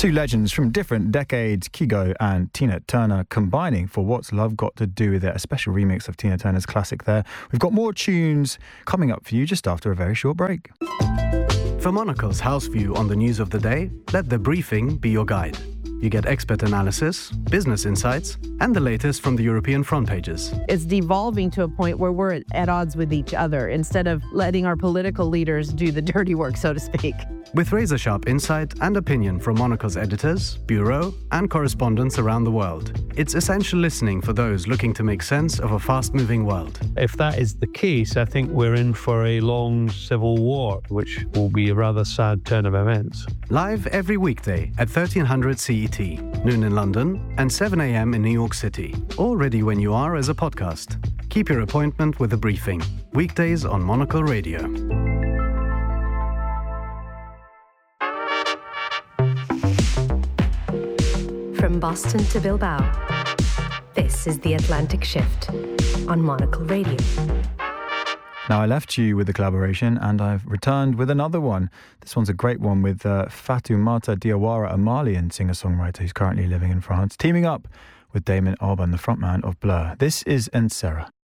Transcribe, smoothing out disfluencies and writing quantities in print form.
Two legends from different decades, Kygo and Tina Turner, combining for What's Love Got to Do With It, a special remix of Tina Turner's classic there. We've got more tunes coming up for you just after a very short break. For Monocle's house view on the news of the day, let The Briefing be your guide. You get expert analysis, business insights, and the latest from the European front pages. It's devolving to a point where we're at odds with each other instead of letting our political leaders do the dirty work, so to speak. With razor-sharp insight and opinion from Monocle's editors, bureau, and correspondents around the world. It's essential listening for those looking to make sense of a fast-moving world. If that is the case, I think we're in for a long civil war, which will be a rather sad turn of events. Live every weekday at 1300 CET, noon in London, and 7 a.m. in New York City. Or ready when you are as a podcast. Keep your appointment with The Briefing. Weekdays on Monocle Radio. From Boston to Bilbao, this is The Atlantic Shift on Monocle Radio. Now, I left you with a collaboration and I've returned with another one. This one's a great one with Fatoumata Diawara, a Malian singer-songwriter who's currently living in France, teaming up with Damon Albarn, the frontman of Blur. This is Ensera.